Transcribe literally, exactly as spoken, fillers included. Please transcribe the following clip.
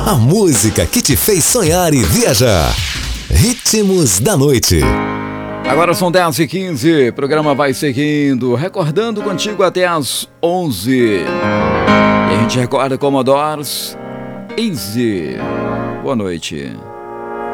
A música que te fez sonhar e viajar. Ritmos da Noite. Agora são dez e quinze, o programa vai seguindo, recordando contigo até as onze. E a gente recorda Commodores Easy. Boa noite.